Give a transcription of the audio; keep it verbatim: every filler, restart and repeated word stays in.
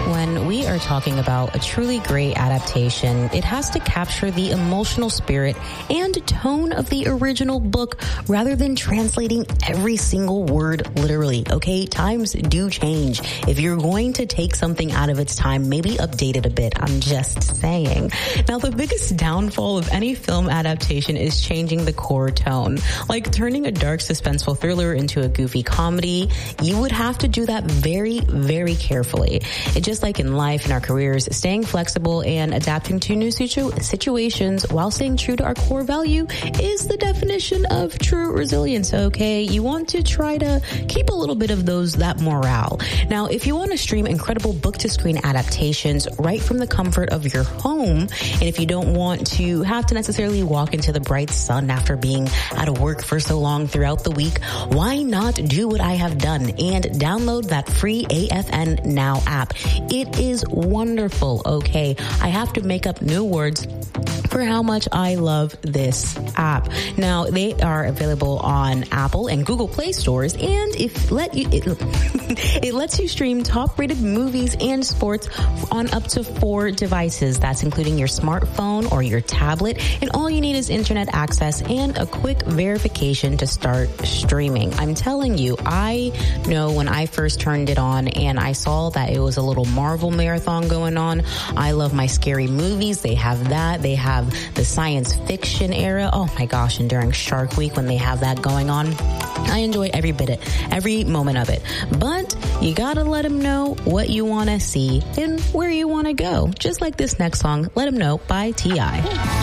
when we are talking about a truly great adaptation, it has to capture the emotional spirit and tone of the original book rather than translating every single word literally, okay? Times do change. If you're going to take something out of its time, maybe update it a bit. I'm just saying. Now, the biggest downfall of any film adaptation is changing the core tone. Like turning a dark, suspenseful thriller into a goofy comedy, you would have to do that very, very carefully. It just like in life, in our careers, staying flexible and adapting to new situ- situations while staying true to our core value is the definition of true resilience, okay? You want to try to keep a little bit of those, that morale. Now, if you want to stream incredible book-to-screen adaptations right from the comfort of your home, and if you don't want to have to necessarily walk into the bright sun after being out of work for so long throughout the week, why not do what I have done and download that free A F N Now app? It is wonderful, okay? I have to make up new words for how much I love this app. Now, they are available on Apple and Google Play stores, and if let you, it, it lets you stream top-rated movies and sports on up to four devices. That's including your smartphone or your tablet, and all you need is internet access and a quick verification to start streaming. I'm telling you, I know when I first turned it on and I saw that it was a little Marvel marathon going on. I love my scary movies. They have that. They have the science fiction era. Oh my gosh, and during Shark Week when they have that going on, I enjoy every bit of it, every moment of it. But you gotta let them know what you want to see and where you want to go. Just like this next song, Let 'Em Know by T I